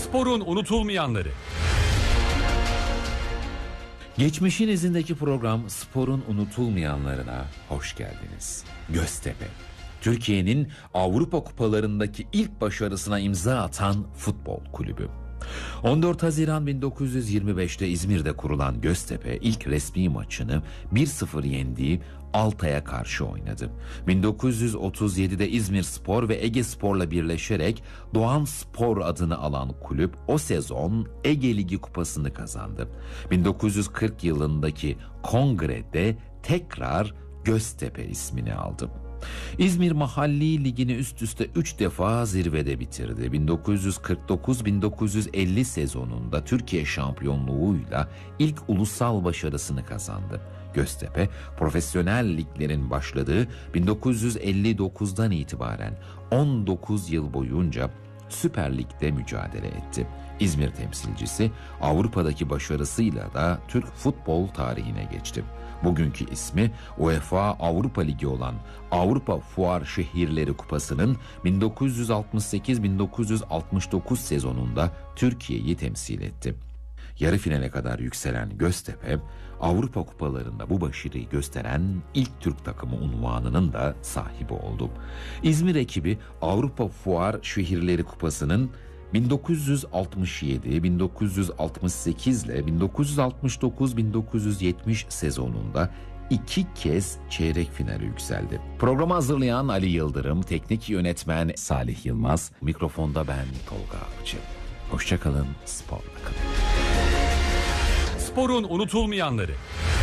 Sporun unutulmayanları. Geçmişin izindeki program Spor'un unutulmayanlarına hoş geldiniz. Göztepe, Türkiye'nin Avrupa kupalarındaki ilk başarısına imza atan futbol kulübü. 14 Haziran 1925'te İzmir'de kurulan Göztepe ilk resmi maçını 1-0 yendiği Altay'a karşı oynadı. 1937'de İzmirspor ve Egespor'la birleşerek Doğan Spor adını alan kulüp o sezon Ege Ligi kupasını kazandı. 1940 yılındaki kongrede tekrar Göztepe ismini aldı. İzmir Mahalli Ligi'ni üst üste 3 defa zirvede bitirdi. 1949-1950 sezonunda Türkiye şampiyonluğuyla ilk ulusal başarısını kazandı. Göztepe, profesyonel liglerin başladığı 1959'dan itibaren 19 yıl boyunca Süper Lig'de mücadele etti. İzmir temsilcisi Avrupa'daki başarısıyla da Türk futbol tarihine geçti. Bugünkü ismi UEFA Avrupa Ligi olan Avrupa Fuar Şehirleri Kupası'nın 1968-1969 sezonunda Türkiye'yi temsil etti. Yarı finale kadar yükselen Göztepe, Avrupa kupalarında bu başarıyı gösteren ilk Türk takımı unvanının da sahibi oldu. İzmir ekibi Avrupa Fuar Şehirleri Kupası'nın 1967, 1968 ile 1969-1970 sezonunda 2 kez çeyrek finale yükseldi. Programı hazırlayan Ali Yıldırım, teknik yönetmen Salih Yılmaz, mikrofonda ben Tolga Avcı. Hoşça kalın, sporla kalın. Sporun unutulmayanları.